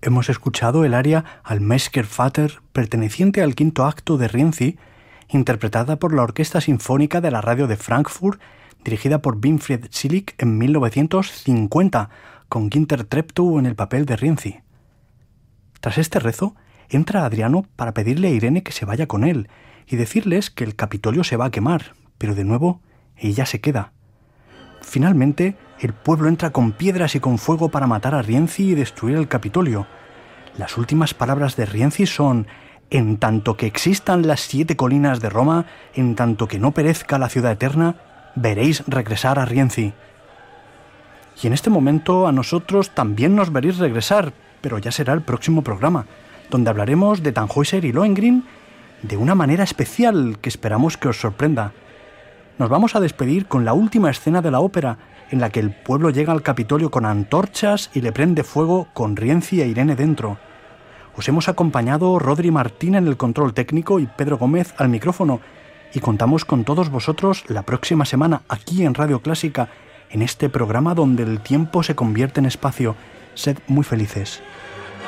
hemos escuchado el aria Allmächtiger Vater, perteneciente al quinto acto de Rienzi, interpretada por la Orquesta Sinfónica de la Radio de Frankfurt, dirigida por Winfried Schillig en 1950, con Günter Treptow en el papel de Rienzi. Tras este rezo, entra Adriano para pedirle a Irene que se vaya con él y decirles que el Capitolio se va a quemar, pero de nuevo ella se queda. Finalmente, el pueblo entra con piedras y con fuego para matar a Rienzi y destruir el Capitolio. Las últimas palabras de Rienzi son: en tanto que existan las 7 colinas de Roma, en tanto que no perezca la ciudad eterna, veréis regresar a Rienzi. Y en este momento a nosotros también nos veréis regresar, pero ya será el próximo programa, donde hablaremos de Tannhäuser y Lohengrin de una manera especial que esperamos que os sorprenda. Nos vamos a despedir con la última escena de la ópera, en la que el pueblo llega al Capitolio con antorchas y le prende fuego con Rienzi e Irene dentro. Os hemos acompañado Rodri Martín en el control técnico y Pedro Gómez al micrófono, y contamos con todos vosotros la próxima semana aquí en Radio Clásica, en este programa donde el tiempo se convierte en espacio. Sed muy felices.